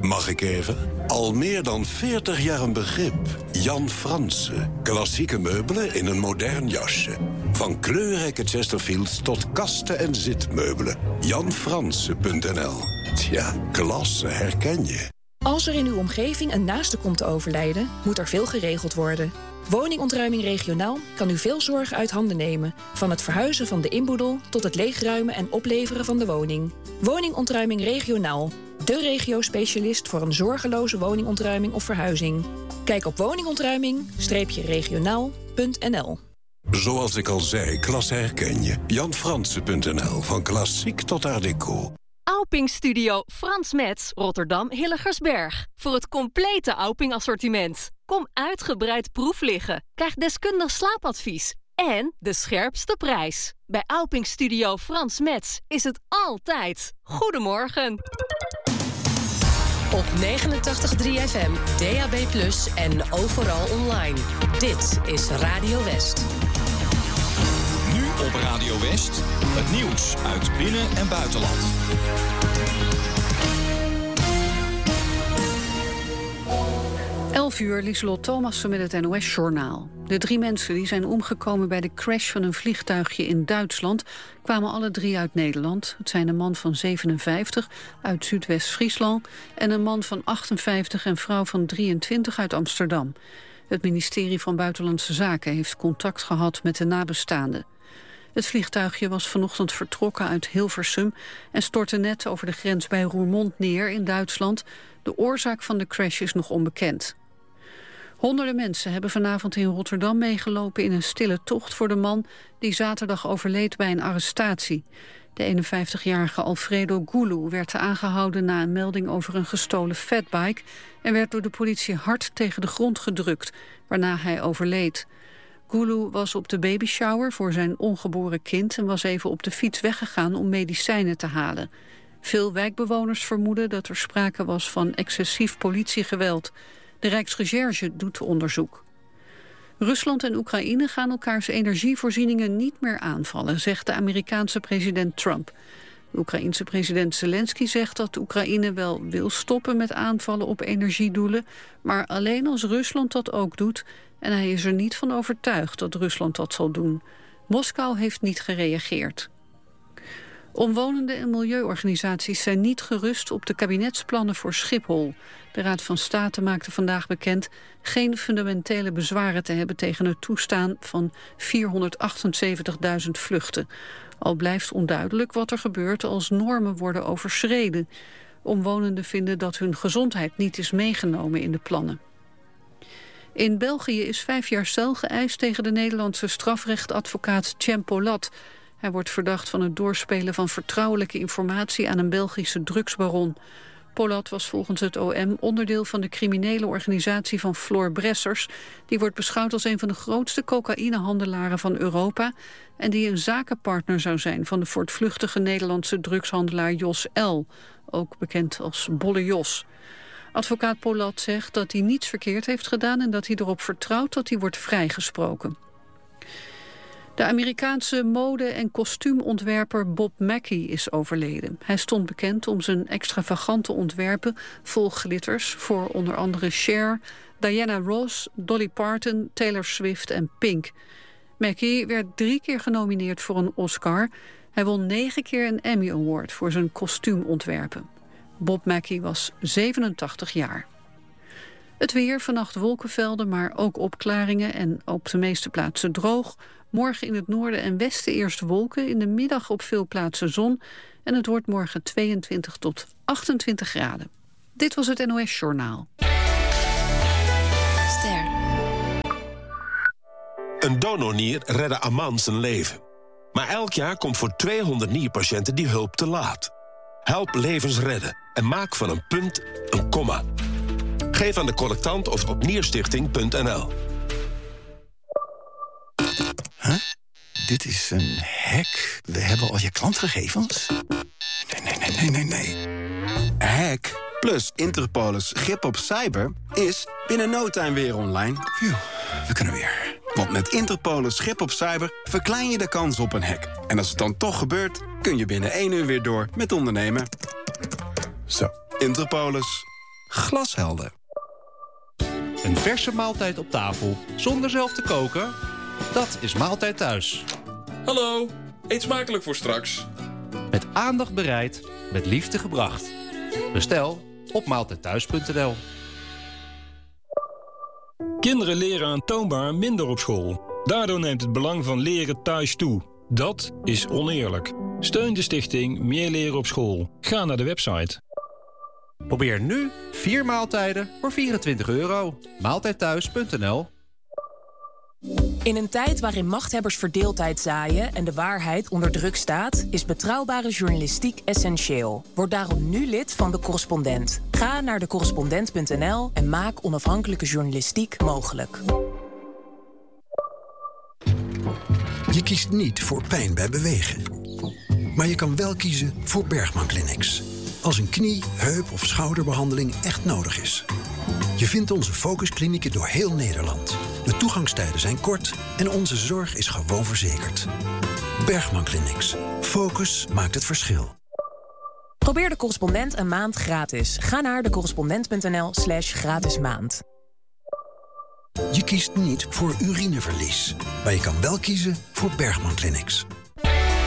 Mag ik even? Al meer dan 40 jaar een begrip. Jan Fransen. Klassieke meubelen in een modern jasje. Van kleurrijke Chesterfields tot kasten en zitmeubelen. JanFransen.nl. Tja, klasse herken je. Als er in uw omgeving een naaste komt te overlijden, moet er veel geregeld worden. Woningontruiming regionaal kan u veel zorgen uit handen nemen. Van het verhuizen van de inboedel tot het leegruimen en opleveren van de woning. Woningontruiming regionaal. De regio-specialist voor een zorgeloze woningontruiming of verhuizing. Kijk op woningontruiming-regionaal.nl. Zoals ik al zei, klasse herken je. JanFransen.nl. Van klassiek tot art déco. Auping Studio Frans Metz, Rotterdam Hilligersberg. Voor het complete Auping-assortiment. Kom uitgebreid proef liggen. Krijg deskundig slaapadvies. En de scherpste prijs. Bij Auping Studio Frans Metz is het altijd. Goedemorgen. Op 89.3 FM, DAB+ en overal online. Dit is Radio West. Nu op Radio West, het nieuws uit binnen- en buitenland. Uur, Lieselot Thomassen met het NOS-journaal. De 3 mensen die zijn omgekomen bij de crash van een vliegtuigje in Duitsland kwamen alle 3 uit Nederland. Het zijn een man van 57 uit Zuidwest-Friesland en een man van 58 en vrouw van 23 uit Amsterdam. Het ministerie van Buitenlandse Zaken heeft contact gehad met de nabestaanden. Het vliegtuigje was vanochtend vertrokken uit Hilversum en stortte net over de grens bij Roermond neer in Duitsland. De oorzaak van de crash is nog onbekend. Honderden mensen hebben vanavond in Rotterdam meegelopen in een stille tocht voor de man die zaterdag overleed bij een arrestatie. De 51-jarige Alfredo Gulu werd aangehouden na een melding over een gestolen fatbike en werd door de politie hard tegen de grond gedrukt, waarna hij overleed. Gulu was op de babyshower voor zijn ongeboren kind en was even op de fiets weggegaan om medicijnen te halen. Veel wijkbewoners vermoeden dat er sprake was van excessief politiegeweld. De Rijksrecherche doet onderzoek. Rusland en Oekraïne gaan elkaars energievoorzieningen niet meer aanvallen, zegt de Amerikaanse president Trump. De Oekraïense president Zelensky zegt dat Oekraïne wel wil stoppen met aanvallen op energiedoelen, maar alleen als Rusland dat ook doet, en hij is er niet van overtuigd dat Rusland dat zal doen. Moskou heeft niet gereageerd. Omwonenden en milieuorganisaties zijn niet gerust op de kabinetsplannen voor Schiphol. De Raad van State maakte vandaag bekend geen fundamentele bezwaren te hebben tegen het toestaan van 478.000 vluchten. Al blijft onduidelijk wat er gebeurt als normen worden overschreden. Omwonenden vinden dat hun gezondheid niet is meegenomen in de plannen. In België is 5 jaar cel geëist tegen de Nederlandse strafrechtadvocaat Cem Polat. Hij wordt verdacht van het doorspelen van vertrouwelijke informatie aan een Belgische drugsbaron. Polat was volgens het OM onderdeel van de criminele organisatie van Floor Bressers. Die wordt beschouwd als een van de grootste cocaïnehandelaren van Europa en die een zakenpartner zou zijn van de voortvluchtige Nederlandse drugshandelaar Jos L., ook bekend als Bolle Jos. Advocaat Polat zegt dat hij niets verkeerd heeft gedaan en dat hij erop vertrouwt dat hij wordt vrijgesproken. De Amerikaanse mode- en kostuumontwerper Bob Mackie is overleden. Hij stond bekend om zijn extravagante ontwerpen vol glitters voor onder andere Cher, Diana Ross, Dolly Parton, Taylor Swift en Pink. Mackie werd 3 keer genomineerd voor een Oscar. Hij won 9 keer een Emmy Award voor zijn kostuumontwerpen. Bob Mackie was 87 jaar. Het weer, vannacht wolkenvelden, maar ook opklaringen en op de meeste plaatsen droog. Morgen in het noorden en westen eerst wolken, in de middag op veel plaatsen zon. En het wordt morgen 22 tot 28 graden. Dit was het NOS Journaal. Ster. Een donornier redde Aman zijn leven. Maar elk jaar komt voor 200 nierpatiënten die hulp te laat. Help levens redden en maak van een punt een komma. Geef aan de collectant of op nierstichting.nl. Huh? Dit is een hack. We hebben al je klantgegevens. Nee. Hack plus Interpolis grip op cyber is binnen no time weer online. Phew, we kunnen weer. Want met Interpolis grip op cyber verklein je de kans op een hack. En als het dan toch gebeurt, kun je binnen 1 uur weer door met ondernemen. Zo, Interpolis. Glashelder. Een verse maaltijd op tafel, zonder zelf te koken? Dat is Maaltijd Thuis. Hallo, eet smakelijk voor straks. Met aandacht bereid, met liefde gebracht. Bestel op maaltijdthuis.nl. Kinderen leren aantoonbaar minder op school. Daardoor neemt het belang van leren thuis toe. Dat is oneerlijk. Steun de stichting Meer Leren op School. Ga naar de website. Probeer nu 4 maaltijden voor €24. Maaltijdthuis.nl. In een tijd waarin machthebbers verdeeldheid zaaien en de waarheid onder druk staat, is betrouwbare journalistiek essentieel. Word daarom nu lid van De Correspondent. Ga naar decorrespondent.nl en maak onafhankelijke journalistiek mogelijk. Je kiest niet voor pijn bij bewegen. Maar je kan wel kiezen voor Bergman Clinics. Als een knie, heup of schouderbehandeling echt nodig is. Je vindt onze focusklinieken door heel Nederland. De toegangstijden zijn kort en onze zorg is gewoon verzekerd. Bergman Clinics. Focus maakt het verschil. Probeer De Correspondent een maand gratis. Ga naar decorrespondent.nl/gratis maand. Je kiest niet voor urineverlies. Maar je kan wel kiezen voor Bergman Clinics.